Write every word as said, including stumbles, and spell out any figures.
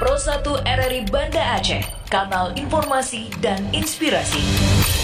Pro satu R R I Banda Aceh, kanal informasi dan inspirasi.